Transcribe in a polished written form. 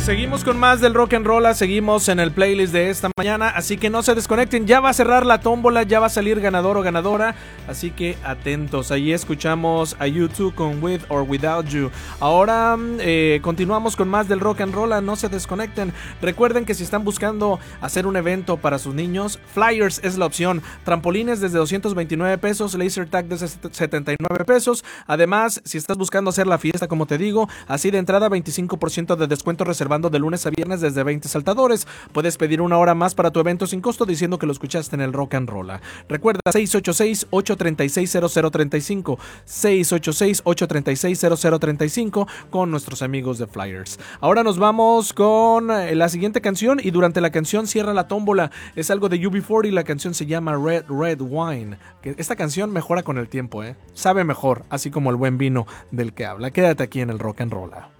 Seguimos con más del Rock and Roll, seguimos en el playlist de esta mañana, así que no se desconecten, ya va a cerrar la tómbola, ya va a salir ganador o ganadora, así que atentos. Ahí escuchamos a U2 con With or Without You. Ahora continuamos con más del Rock and Roll, no se desconecten. Recuerden que si están buscando hacer un evento para sus niños, Flyers es la opción. Trampolines desde 229 pesos, laser tag desde 79 pesos. Además, si estás buscando hacer la fiesta, como te digo, así de entrada 25% de descuento reservando de lunes a viernes desde 20 saltadores. Puedes pedir una hora más para tu evento sin costo diciendo que lo escuchaste en el Rock and Roll. Recuerda 686-836-0035, 686-836-0035 con nuestros amigos de Flyers. Ahora nos vamos con la siguiente canción y durante la canción cierra la tómbola. Es algo de UB40 y la canción se llama Red Red Wine. Esta canción mejora con el tiempo, sabe mejor, así como el buen vino del que habla. Quédate aquí en el Rock and Roll.